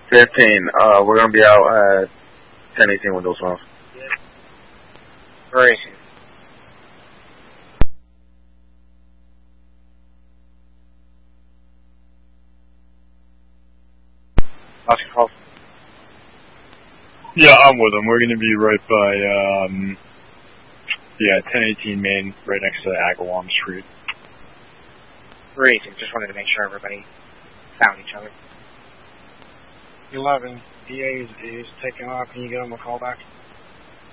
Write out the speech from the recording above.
15, we're going to be out at 1018 Windows 12. Where is he? Oscar Falls. Yeah, I'm with him. We're going to be right by, 1018 Main, right next to Agawam Street. Great. Just wanted to make sure everybody found each other. 11. DA is taking off. Can you get him a call back?